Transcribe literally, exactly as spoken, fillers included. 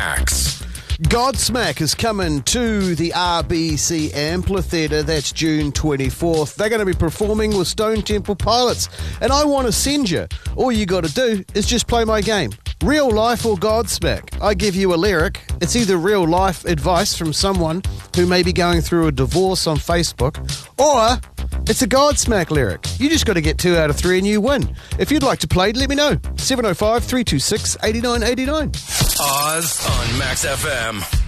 Max. Godsmack is coming to the R B C Amphitheatre. That's June twenty-fourth. They're going to be performing with Stone Temple Pilots. And I want to send you. All you got to do is just play my game. Real life or Godsmack. I give you a lyric. It's either real life advice from someone who may be going through a divorce on Facebook, or it's a Godsmack lyric. You just got to get two out of three and you win. If you'd like to play, let me know. seven oh five, three two six, eight nine eight nine. Oz on Max F M.